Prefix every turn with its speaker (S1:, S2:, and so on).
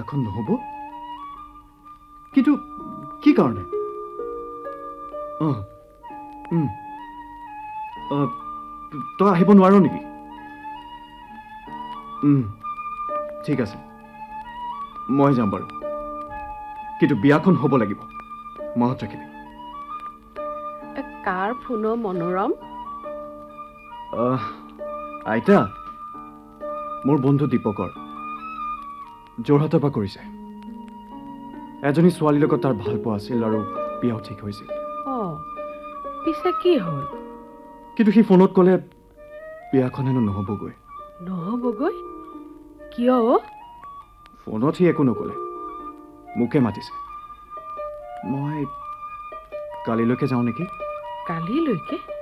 S1: বিয়াখন নহ'ব কিন্তু কি কাৰণে তই আহিব নোৱাৰ নেকি ঠিক আছে মই যাম বাৰু কিন্তু বিয়াখন হ'ব লাগিব মনত ৰাখিবি
S2: কাৰ ফোন মনোৰম
S1: আইতা মোৰ বন্ধু দীপকৰ যোৰহাটৰ পৰা কৰিছে এজনী ছোৱালীৰ লগত তাৰ ভাল পোৱা আছিল আৰু বিয়াও ঠিক হৈছিল
S2: পিছে কি হ'ল
S1: কিন্তু সি ফোনত ক'লে বিয়াখন হেনো নহ'বগৈ
S2: কিয়
S1: ফোনত সি একো নক'লে মোকে মাতিছে মই কালিলৈকে যাওঁ নেকি
S2: কালিলৈকে